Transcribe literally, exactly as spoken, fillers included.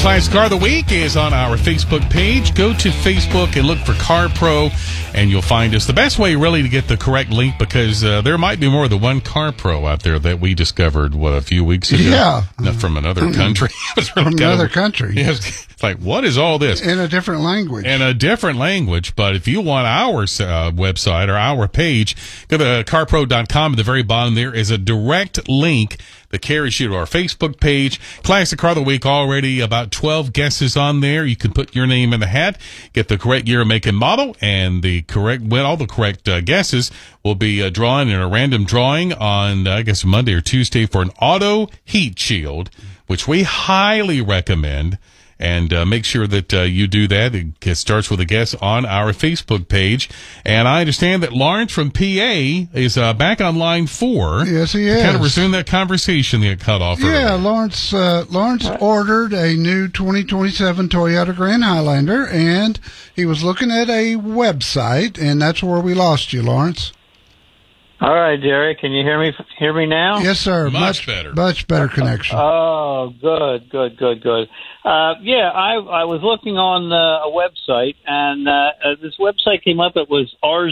Classic Car of the Week is on our Facebook page. Go to Facebook and look for Car Pro, and you'll find us. The best way, really, to get the correct link, because uh, there might be more than one Car Pro out there that we discovered, what, a few weeks ago? Yeah. Not from another country. It was really From kind another of, country. Yeah, it's like, what is all this? In a different language. In a different language. But if you want our uh, website or our page, go to car pro dot com. At the very bottom there is a direct link that carries you to our Facebook page. Classic Car of the Week, already about twelve guesses on there. You can put your name in the hat, get the correct year, make, and model, and the correct, well, all the correct uh, guesses will be uh, drawn in a random drawing on, uh, I guess, Monday or Tuesday for an auto heat shield, which we highly recommend. And uh, make sure that uh, you do that. It starts with a guess on our Facebook page. And I understand that Lawrence from P A is uh, back on line four. Yes, he is. Kind of resume that conversation that cut off Yeah, earlier. Lawrence uh, Lawrence ordered a new twenty twenty-seven Toyota Grand Highlander, and he was looking at a website, and that's where we lost you, Lawrence. All right, Jerry, can you hear me hear me now? Yes, sir. Much Much better. Much better connection. Oh, good, good, good, good. Uh, yeah, I, I was looking on uh, a website, and uh, uh, this website came up. It was R